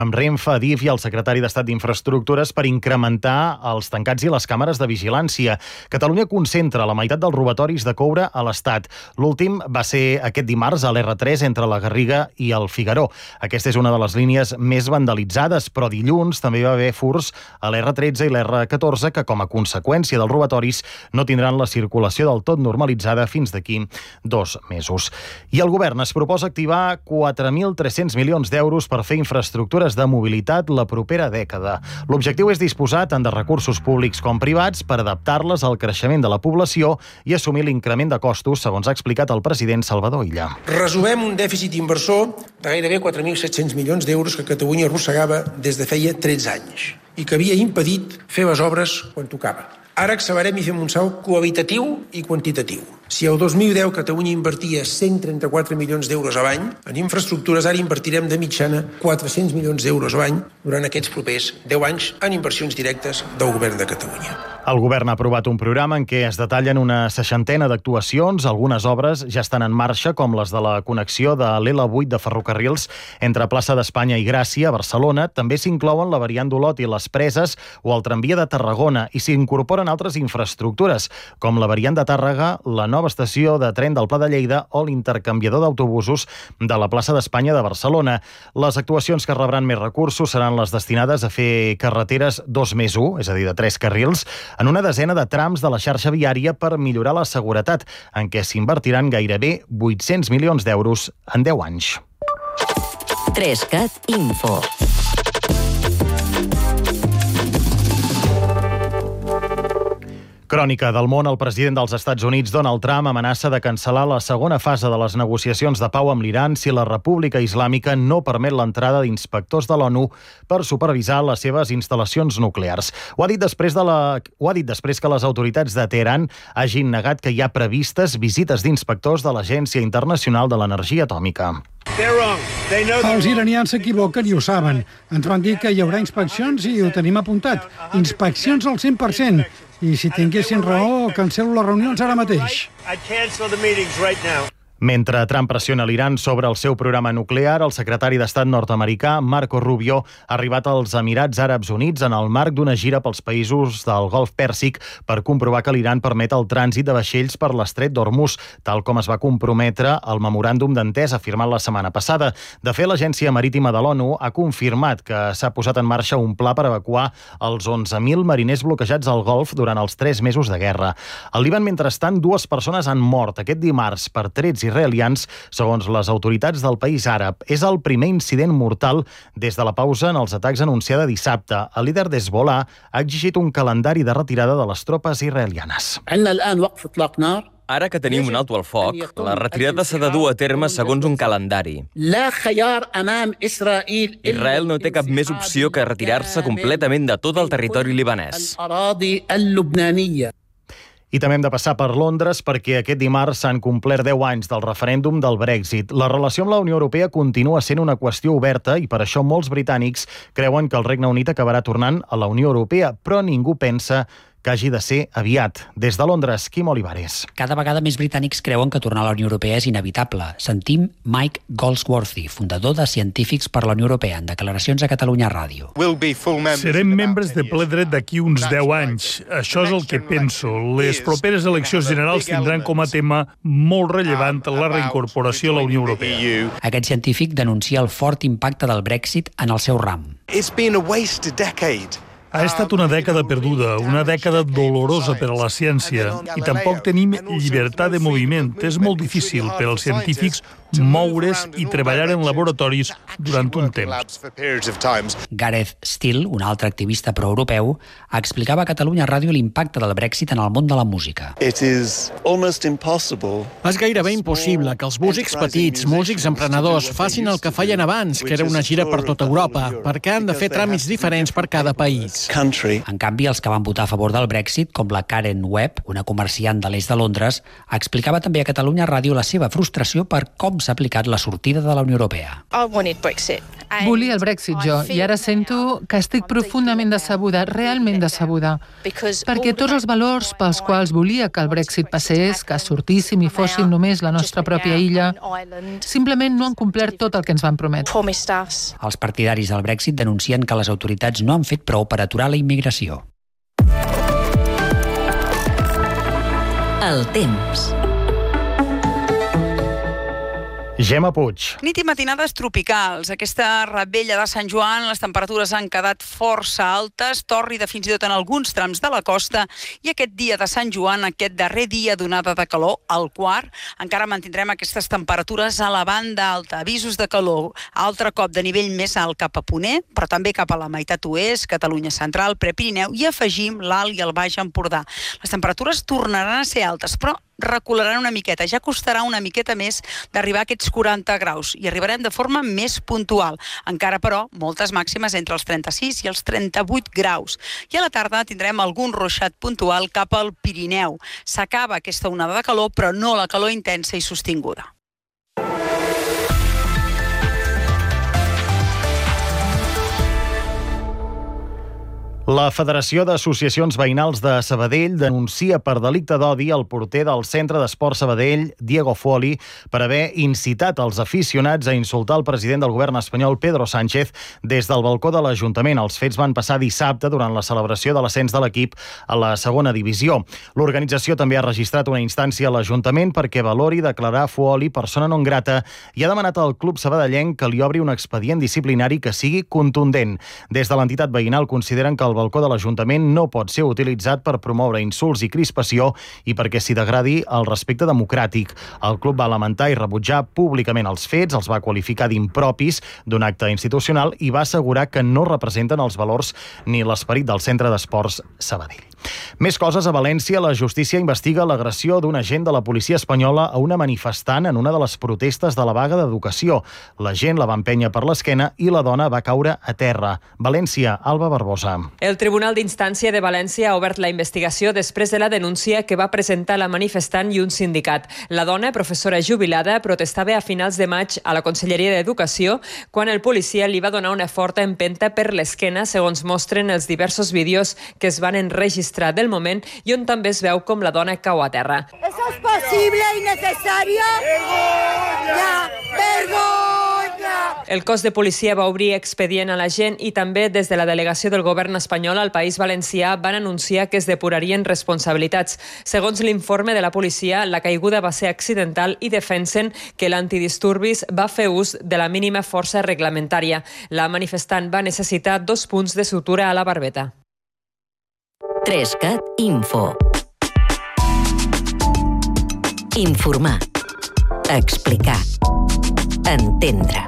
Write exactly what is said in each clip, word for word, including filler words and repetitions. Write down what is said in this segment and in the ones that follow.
amb Renfe, Adif i el secretari d'Estat d'Infraestructures per incrementar els tancats i les càmeres de vigilància. Catalunya concentra la meitat dels robatoris de coure a l'Estat. L'últim va ser aquest dimarts a l'erre tres entre la Garriga i el Figaró. Aquesta és una de les línies més vandalitzades, però dilluns també va haver furts a l'erre tretze i l'erre catorze que, com a conseqüència dels robatoris, no tindran la circulació del tot normalitzada fins d'aquí dos mesos. I el govern es proposa activar quatre mil tres-cents milions d'euros per fer infraestructures de mobilitat la propera dècada. L'objectiu és disposar tant de recursos públics com privats per adaptar-les al creixement de la població i assumir l'increment de costos, segons ha explicat el president Salvador Illa. Resumem un dèficit inversor de gairebé quatre mil set-cents milions d'euros que Catalunya arrossegava des de feia tretze anys i que havia impedit fer les obres quan tocava. Ara accelerem i fem un salt qualitatiu i quantitatiu. Si el dos mil deu Catalunya invertia cent trenta-quatre milions d'euros a l'any en infraestructures, ara invertirem de mitjana quatre-cents milions d'euros a l'any durant aquests propers deu anys en inversions directes del govern de Catalunya. El govern ha aprovat un programa en què es detallen una seixantena d'actuacions. Algunes obres ja estan en marxa, com les de la connexió de l'L vuit de ferrocarrils entre Plaça d'Espanya i Gràcia, a Barcelona. També s'inclouen la variant d'Olot i les Preses o el tramvia de Tarragona i s'incorporen altres infraestructures, com la variant de Tàrrega, la nova estació de tren del Pla de Lleida o l'intercanviador d'autobusos de la Plaça d'Espanya de Barcelona. Les actuacions que rebran més recursos seran les destinades a fer carreteres dos més u, és a dir, de tres carrils, en una desena de trams de la xarxa viària per millorar la seguretat, en què s'invertiran gairebé vuit-cents milions d'euros en deu anys. Trescat Info. Crònica del món. El president dels Estats Units, Donald Trump, amenaça de cancel·lar la segona fase de les negociacions de pau amb l'Iran si la República Islàmica no permet l'entrada d'inspectors de l'ONU per supervisar les seves instal·lacions nuclears. Ho ha dit després de la... Ho ha dit després que les autoritats de Teheran hagin negat que hi ha previstes visites d'inspectors de l'Agència Internacional de l'Energia Atòmica. Els iranians s'equivoquen i ho saben. Ens van dir que hi haurà inspeccions i ho tenim apuntat. Inspeccions al cent per cent. I si tinguessin raó, cancel·lo les reunions ara mateix. Mentre Trump pressiona l'Iran sobre el seu programa nuclear, el secretari d'Estat nord-americà, Marco Rubio, ha arribat als Emirats Àrabs Units en el marc d'una gira pels països del Golf Pèrsic per comprovar que l'Iran permet el trànsit de vaixells per l'estret d'Hormuz, tal com es va comprometre al memoràndum d'entesa firmat la setmana passada. De fet, l'Agència Marítima de l'ONU ha confirmat que s'ha posat en marxa un pla per evacuar els onze mil mariners bloquejats al Golf durant els tres mesos de guerra. Al Líban, mentrestant, dues persones han mort aquest dimarts per trets israelians, segons les autoritats del país àrab. És el primer incident mortal des de la pausa en els atacs anunciada dissabte. El líder d'Hezbollah ha exigit un calendari de retirada de les tropes israelianes. Ara que tenim un alto al foc, la retirada s'ha de dur a terme segons un calendari. Israel no té cap més opció que retirar-se completament de tot el territori libanès. I també hem de passar per Londres perquè aquest dimarts s'han complert deu anys del referèndum del Brexit. La relació amb la Unió Europea continua sent una qüestió oberta i per això molts britànics creuen que el Regne Unit acabarà tornant a la Unió Europea, però ningú pensa que hagi de ser aviat. Des de Londres, Quim Olivares. Cada vegada més britànics creuen que tornar a la Unió Europea és inevitable. Sentim Mike Goldsworthy, fundador de Científics per la Unió Europea, en declaracions a Catalunya Ràdio. Serem membres de ple dret d'aquí uns deu anys. Això és el que penso. Les properes eleccions generals tindran com a tema molt rellevant la reincorporació a la Unió Europea. Aquest científic denuncia el fort impacte del Brexit en el seu ram. Ha estat una dècada perduda, una dècada dolorosa per a la ciència i tampoc tenim llibertat de moviment. És molt difícil per als científics moure's i treballar en laboratoris durant un temps. Gareth Steele, un altre activista proeuropeu, explicava a Catalunya Ràdio l'impacte del Brexit en el món de la música. És gairebé impossible que els músics petits, músics emprenedors, facin el que feien abans, que era una gira per tota Europa, perquè han de fer tràmits diferents per cada país. En canvi, els que van votar a favor del Brexit, com la Karen Webb, una comerciant de l'est de Londres, explicava també a Catalunya Ràdio la seva frustració per com s'ha aplicat la sortida de la Unió Europea. Volia el Brexit jo, i ara sento que estic profundament decebuda, realment decebuda, perquè tots els valors pels quals volia que el Brexit passés, que sortíssim i fóssim només la nostra pròpia illa, simplement no han complert tot el que ens van prometre. Els partidaris del Brexit denuncien que les autoritats no han fet prou per aturar la immigració. El temps. Gemma Puig. Nit i matinades tropicals. Aquesta rebella de Sant Joan, les temperatures han quedat força altes, tòrrida fins i tot en alguns trams de la costa, i aquest dia de Sant Joan, aquest darrer dia d'onada de calor, el quart, encara mantindrem aquestes temperatures a la banda alta. Avisos de calor, altre cop de nivell més alt cap a Ponent, però també cap a la meitat oest, Catalunya central, Prepirineu, i afegim l'Alt i el Baix Empordà. Les temperatures tornaran a ser altes, però recularan una miqueta. Ja costarà una miqueta més d'arribar a aquests quaranta graus i arribarem de forma més puntual. Encara, però, moltes màximes entre els trenta-sis i els trenta-vuit graus. I a la tarda tindrem algun ruixat puntual cap al Pirineu. S'acaba aquesta onada de calor, però no la calor intensa i sostinguda. La Federació d'Associacions Veïnals de Sabadell denuncia per delicte d'odi el porter del Centre d'Esport Sabadell, Diego Fuoli, per haver incitat els aficionats a insultar el president del govern espanyol, Pedro Sánchez, des del balcó de l'Ajuntament. Els fets van passar dissabte durant la celebració de l'ascens de l'equip a la segona divisió. L'organització també ha registrat una instància a l'Ajuntament perquè valori declarar Fuoli persona non grata i ha demanat al club sabadellenc que li obri un expedient disciplinari que sigui contundent. Des de l'entitat veïnal consideren que el balcó de l'Ajuntament no pot ser utilitzat per promoure insults i crispació i perquè s'hi degradi el respecte democràtic. El club va lamentar i rebutjar públicament els fets, els va qualificar d'impropis d'un acte institucional i va assegurar que no representen els valors ni l'esperit del Centre d'Esports Sabadell. Més coses. A València, la justícia investiga l'agressió d'un agent de la policia espanyola a una manifestant en una de les protestes de la vaga d'educació. L'agent la va empènyer per l'esquena i la dona va caure a terra. València, Alba Barbosa. El Tribunal d'Instància de València ha obert la investigació després de la denúncia que va presentar la manifestant i un sindicat. La dona, professora jubilada, protestava a finals de maig a la Conselleria d'Educació quan el policia li va donar una forta empenta per l'esquena, segons mostren els diversos vídeos que es van enregistrar del moment i on també es veu com la dona cau a terra. Eso es posible y necesario. Vergonya! Vergonya! El cos de policia va obrir expedient a l'agent i també des de la delegació del govern espanyol al País Valencià van anunciar que es depurarien responsabilitats. Segons l'informe de la policia, la caiguda va ser accidental i defensen que l'antidisturbis va fer ús de la mínima força reglamentària. La manifestant va necessitar dos punts de sutura a la barbeta. Trescat Info. Informar. Explicar. Entendre.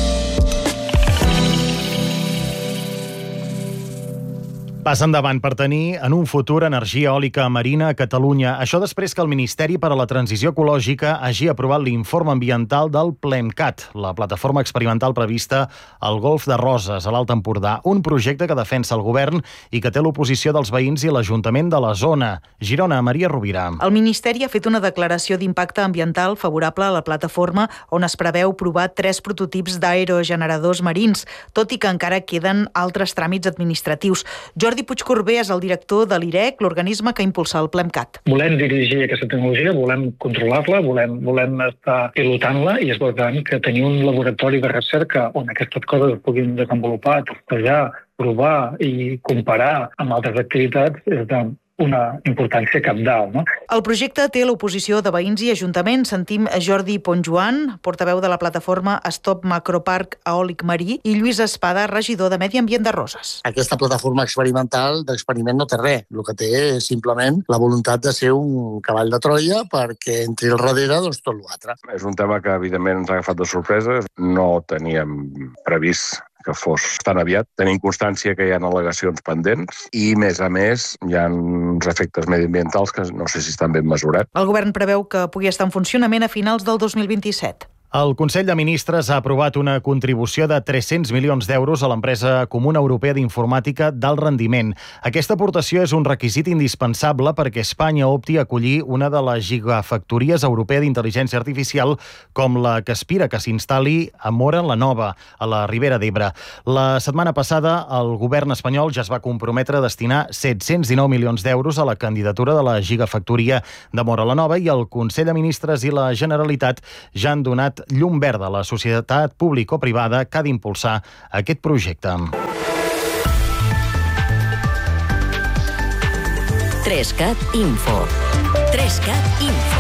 Pas endavant per tenir en un futur energia eòlica marina a Catalunya. Això després que el Ministeri per a la Transició Ecològica hagi aprovat l'informe ambiental del PLEMCAT, la plataforma experimental prevista al Golf de Roses, a l'Alt Empordà, un projecte que defensa el govern i que té l'oposició dels veïns i l'Ajuntament de la zona. Girona, Maria Rovira. El Ministeri ha fet una declaració d'impacte ambiental favorable a la plataforma on es preveu provar tres prototips d'aerogeneradors marins, tot i que encara queden altres tràmits administratius. Jordi Puigcorbé és el director de l'I R E C, l'organisme que impulsa el PLEMCAT. Volem dirigir aquesta tecnologia, volem controlar-la, volem, volem estar pilotant-la i és important que tenir un laboratori de recerca on aquestes coses es puguin desenvolupar, testejar, provar i comparar amb altres activitats és de una importància cabdal, no? El projecte té l'oposició de veïns i ajuntaments. Sentim Jordi Ponjoan, portaveu de la plataforma Stop Macroparc Eòlic Marí, i Lluís Espada, regidor de Medi Ambient de Roses. Aquesta plataforma experimental d'experiment no té res. El que té és simplement la voluntat de ser un cavall de Troia perquè entri al darrere doncs, tot l'altre. És un tema que evidentment ens ha agafat de sorpresa. No teníem previst que fos tan aviat. Tenim constància que hi ha al·legacions pendents i, a més a més, hi ha uns efectes mediambientals que no sé si estan ben mesurats. El govern preveu que pugui estar en funcionament a finals del dos mil vint-i-set. El Consell de Ministres ha aprovat una contribució de tres-cents milions d'euros a l'empresa comuna europea d'informàtica d'alt rendiment. Aquesta aportació és un requisit indispensable perquè Espanya opti a acollir una de les gigafactories europea d'intel·ligència artificial com la que aspira que s'instal·li a Móra la Nova, a la Ribera d'Ebre. La setmana passada el govern espanyol ja es va comprometre a destinar set-cents dinou milions d'euros a la candidatura de la gigafactoria de Móra la Nova i el Consell de Ministres i la Generalitat ja han donat llum verda a la societat público-privada que ha d'impulsar aquest projecte. Trescat Info. Trescat Info.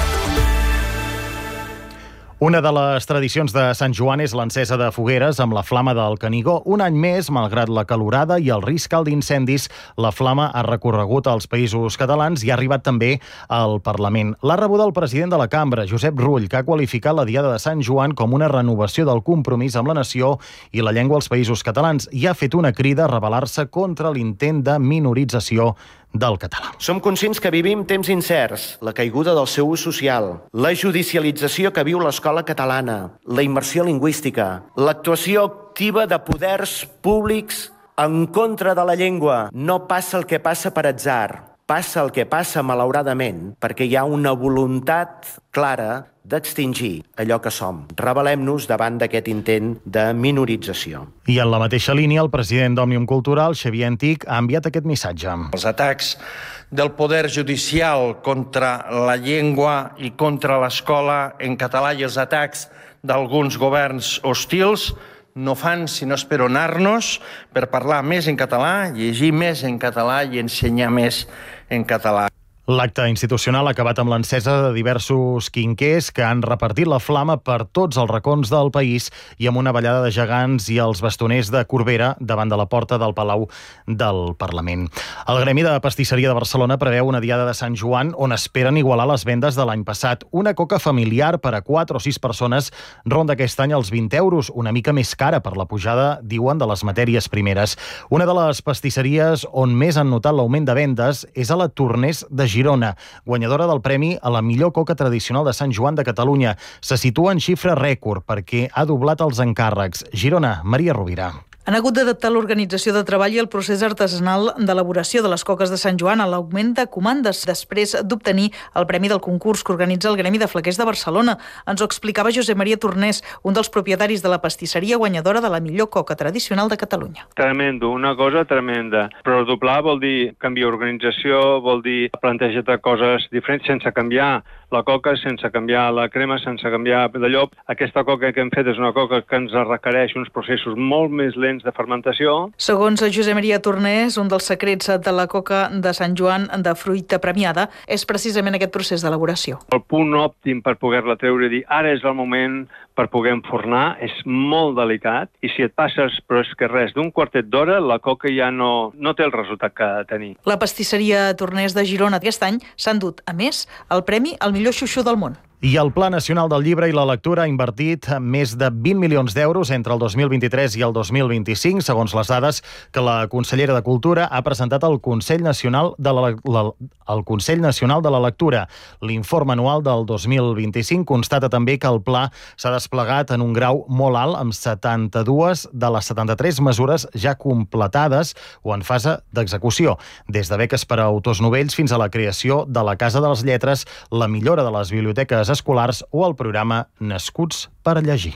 Una de les tradicions de Sant Joan és l'encesa de fogueres amb la flama del Canigó. Un any més, malgrat la calorada i el risc alt d'incendis, la flama ha recorregut als països catalans i ha arribat també al Parlament. L'ha rebuda el president de la Cambra, Josep Rull, que ha qualificat la Diada de Sant Joan com una renovació del compromís amb la nació i la llengua als països catalans i ha fet una crida a rebel·lar-se contra l'intent de minorització del català. Som conscients que vivim temps incerts, la caiguda del seu ús social, la judicialització que viu l'escola catalana, la immersió lingüística, l'actuació activa de poders públics en contra de la llengua. No passa el que passa per atzar, passa el que passa malauradament perquè hi ha una voluntat clara d'extingir allò que som. Rebel·lem-nos davant d'aquest intent de minorització. I en la mateixa línia, el president d'Òmnium Cultural, Xavier Antic, ha enviat aquest missatge. Els atacs del poder judicial contra la llengua i contra l'escola en català i els atacs d'alguns governs hostils no fan sinó esperonar-nos per parlar més en català, llegir més en català i ensenyar més en català. L'acte institucional ha acabat amb l'encesa de diversos quinquers que han repartit la flama per tots els racons del país i amb una ballada de gegants i els bastoners de Corbera davant de la porta del Palau del Parlament. El Gremi de Pastisseria de Barcelona preveu una diada de Sant Joan on esperen igualar les vendes de l'any passat. Una coca familiar per a quatre o sis persones ronda aquest any els vint euros, una mica més cara per la pujada, diuen, de les matèries primeres. Una de les pastisseries on més han notat l'augment de vendes és a la Tornés de Girona. Girona, guanyadora del premi a la millor coca tradicional de Sant Joan de Catalunya. Se situa en xifra rècord perquè ha doblat els encàrrecs. Girona, Maria Rovira. Han hagut d'adaptar l'organització de treball i el procés artesanal d'elaboració de les coques de Sant Joan a l'augment de comandes després d'obtenir el premi del concurs que organitza el Gremi de Flaquers de Barcelona. Ens ho explicava Josep Maria Tornés, un dels propietaris de la pastisseria guanyadora de la millor coca tradicional de Catalunya. Tremendo, una cosa tremenda. Però doblar vol dir canviar organització, vol dir plantejar coses diferents sense canviar la coca, sense canviar la crema, sense canviar de llop. Aquesta coca que hem fet és una coca que ens requereix uns processos molt més lents de fermentació. Segons Josep Maria Tornés, un dels secrets de la coca de Sant Joan de fruita premiada és precisament aquest procés d'elaboració. El punt òptim per poder-la treure i dir ara és el moment per poder enfornar és molt delicat i si et passes, però és que res, d'un quartet d'hora la coca ja no, no té el resultat que ha de tenir. La pastisseria Tornés de Girona aquest any s'ha endut, a més, el premi al millor xuxu del món. I el Pla Nacional del Llibre i la Lectura ha invertit més de vint milions d'euros entre el dos mil vint-i-tres i el dos mil vint-i-cinc, segons les dades que la consellera de Cultura ha presentat al Consell Nacional de la, la, el Consell Nacional de la Lectura. L'informe anual del dos mil vint-i-cinc constata també que el pla s'ha desplegat en un grau molt alt amb setanta-dues de les setanta-tres mesures ja completades o en fase d'execució, des de beques per a autors novells fins a la creació de la Casa de les Lletres, la millora de les biblioteques escolars o el programa Nascuts per llegir.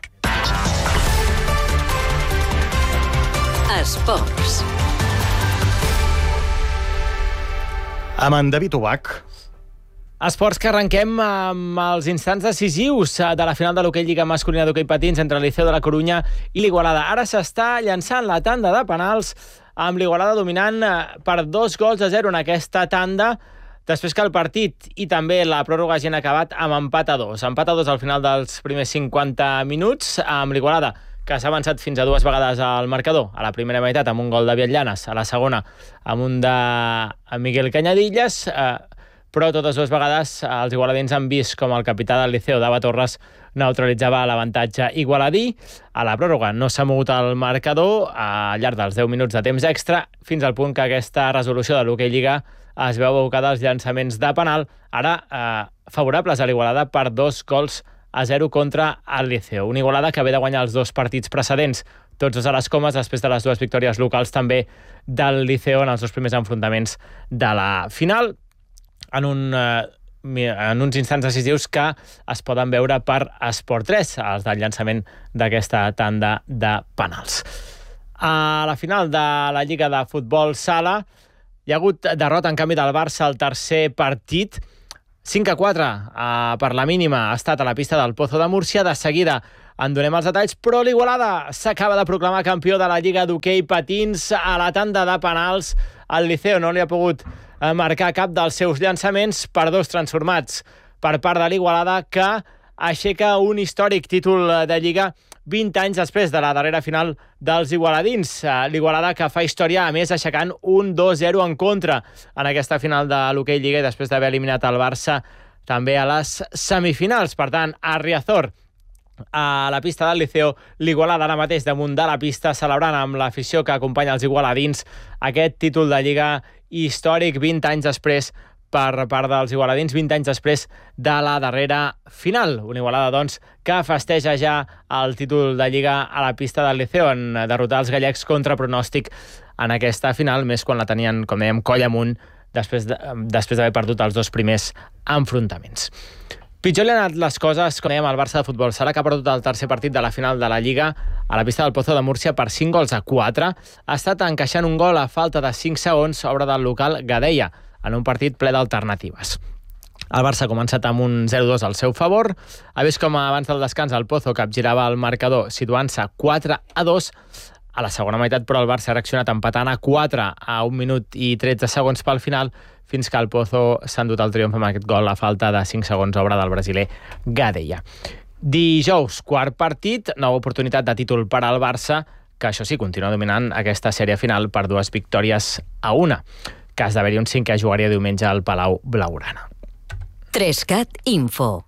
Esports. Amb en David Ubach. Esports que arrenquem amb els instants decisius de la final de l'hoquei Lliga Masculina d'hoquei patins entre el Liceu de la Corunya i l'Igualada. Ara s'està llançant la tanda de penals amb l'Igualada dominant per dos gols a zero en aquesta tanda, després que el partit i també la pròrroga hagin acabat amb empat a dos. Empat a dos al final dels primers cinquanta minuts, amb l'Igualada, que s'ha avançat fins a dues vegades al marcador. A la primera meitat amb un gol de Viatllanes, a la segona amb un de Miguel Cañadillas, eh, però totes dues vegades els igualadins han vist com el capità del Liceu, Dava Torres, neutralitzava l'avantatge igualadí. A la pròrroga no s'ha mogut el marcador al llarg dels deu minuts de temps extra, fins al punt que aquesta resolució de l'hoquei Lliga es veu abocada als llançaments de penal, ara eh, favorables a l'Igualada per dos gols a zero contra el Liceo. Una Igualada que ve de guanyar els dos partits precedents, tots dos a les Comes, després de les dues victòries locals també del Liceo en els dos primers enfrontaments de la final, en, un, en uns instants decisius que es poden veure per Esport tres, els del llançament d'aquesta tanda de penals. A la final de la Lliga de Futbol Sala hi ha hagut derrota, en canvi, del Barça al tercer partit. cinc a quatre eh, per la mínima ha estat a la pista del Pozo de Múrcia. De seguida en donem els detalls, però l'Igualada s'acaba de proclamar campió de la Lliga d'Hoquei Patins a la tanda de penals. El Liceo no li ha pogut eh, marcar cap dels seus llançaments per dos transformats per part de l'Igualada, que aixeca un històric títol de Lliga vint anys després de la darrera final dels igualadins. L'Igualada que fa història, a més, aixecant un dos zero en contra en aquesta final de l'Hoquei Lliga i després d'haver eliminat el Barça també a les semifinals. Per tant, a Riazor, a la pista del Liceo, l'Igualada ara mateix damunt de la pista, celebrant amb l'afició que acompanya els igualadins aquest títol de Lliga històric vint anys després per part dels igualadins, vint anys després de la darrera final. Una Igualada, doncs, que festeja ja el títol de Lliga a la pista del Liceo en derrotar els gallecs contra pronòstic en aquesta final, més quan la tenien, com dèiem, coll amunt després de, després d'haver perdut els dos primers enfrontaments. Pitjor li han anat les coses, com dèiem, al Barça de Futbol Sala, que ha perdut el tercer partit de la final de la Lliga a la pista del Pozo de Múrcia per cinc gols a quatre. Ha estat encaixant un gol a falta de cinc segons, obra del local Gadeia, en un partit ple d'alternatives. El Barça ha començat amb un zero dos al seu favor. Ha vist com abans del descans el Pozo capgirava el marcador, situant-se quatre a dos. A la segona meitat, però, el Barça ha reaccionat empatant a quatre a un minut i tretze segons pel final, fins que el Pozo s'ha endut el triomf amb aquest gol a falta de cinc segons, obra del brasiler Gadeia. Dijous, quart partit, nova oportunitat de títol per al Barça, que això sí, continua dominant aquesta sèrie final per dues victòries a una. Cas d'haver-hi un cinquè jugaria diumenge al Palau Blaugrana. Trescat Info.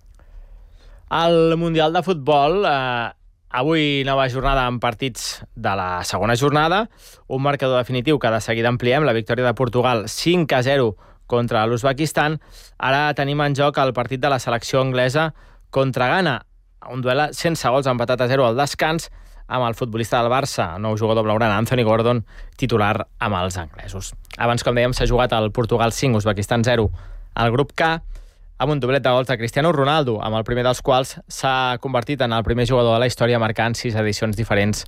El Mundial de Futbol, eh, avui nova jornada amb partits de la segona jornada, un marcador definitiu que de seguida ampliem, la victòria de Portugal cinc a zero contra l'Uzbekistan. Ara tenim en joc el partit de la selecció anglesa contra Ghana, un duel sense gols, empatat a zero al descans, amb el futbolista del Barça, nou jugador blaugrana, Anthony Gordon, titular amb els anglesos. Abans, com dèiem, s'ha jugat el Portugal cinc, Uzbekistan zero al grup K, amb un doblet de gols de Cristiano Ronaldo, amb el primer dels quals s'ha convertit en el primer jugador de la història marcant sis edicions diferents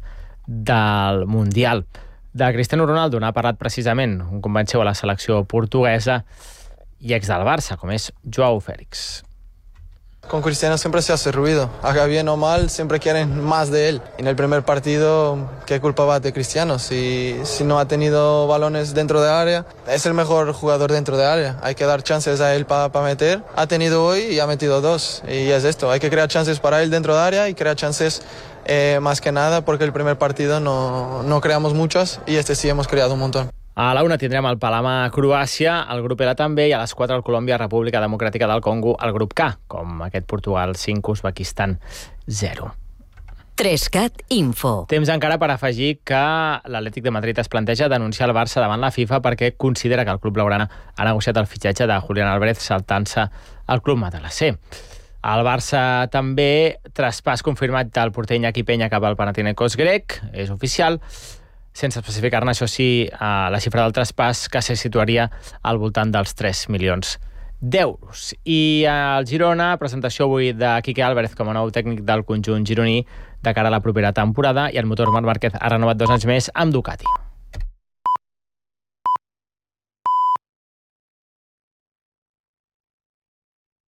del Mundial. De Cristiano Ronaldo n'ha parlat precisament un company seu a la selecció portuguesa i ex del Barça, com és Joao Félix. Con Cristiano siempre se hace ruido, haga bien o mal, siempre quieren más de él. En el primer partido, ¿qué culpa va de Cristiano? Si, si no ha tenido balones dentro de área, es el mejor jugador dentro de área. Hay que dar chances a él para pa meter. Ha tenido hoy y ha metido dos. Y es esto, hay que crear chances para él dentro de área y crear chances eh, más que nada porque el primer partido no, no creamos muchas y este sí hemos creado un montón. A la una tindrem el Palama Croàcia, el grup L també, i a les quatre el Colòmbia República Democràtica del Congo, el grup K, com aquest Portugal cinc, Uzbekistan zero. Trescat Info. Temps encara per afegir que l'Atlètic de Madrid es planteja denunciar el Barça davant la FIFA perquè considera que el club blaugrana ha negociat el fitxatge de Julián Álvarez saltant-se al club madalacé. El Barça també, traspàs confirmat del porter Iñaki Peña cap al Panathinaikos grec, és oficial, sense especificar-ne, això sí, la xifra del traspàs, que se situaria al voltant dels tres milions d'euros. I al Girona, presentació avui de Quique Álvarez com a nou tècnic del conjunt gironí de cara a la propera temporada, i el motor Marc Márquez ha renovat dos anys més amb Ducati.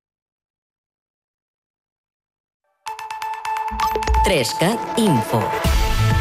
Trescat Info.